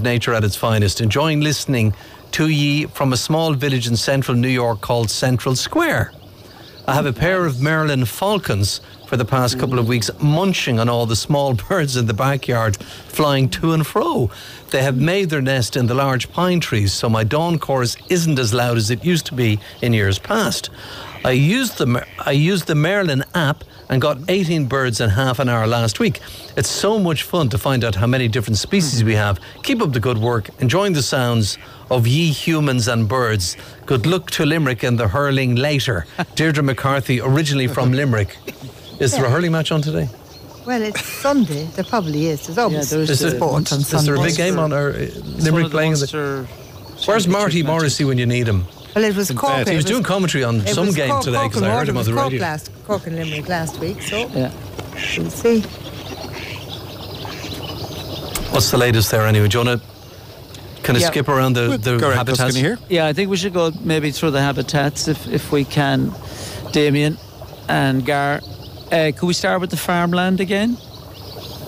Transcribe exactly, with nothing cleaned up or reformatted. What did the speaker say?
nature at its finest. Enjoying listening to ye from a small village in central New York called Central Square. I have a pair of Merlin falcons for the past couple of weeks, munching on all the small birds in the backyard, flying to and fro. They have made their nest in the large pine trees, so my dawn chorus isn't as loud as it used to be in years past. I used the I used the Merlin app and got eighteen birds in half an hour last week. It's so much fun to find out how many different species we have. Keep up the good work, enjoying the sounds of ye humans and birds. Good luck to Limerick and the hurling later. Deirdre McCarthy, originally from Limerick. Is there a hurling match on today? Well, it's Sunday. There probably is. There's always yeah, there's sport on Sunday. Is there a big game on or, uh, Limerick playing? In the, where's Marty Morrissey when you need him? Well, it was Cork. He was doing commentary on some game Cork, today because I heard him on the Cork radio. Last, Cork and Limerick last week, so yeah. we'll see. What's the latest there anyway? Do you want to kind of Yeah. skip around the, the Go ahead, habitats? Tuscany here. Yeah, I think we should go maybe through the habitats if, if we can. Damien and Gar, uh, could we start with the farmland again?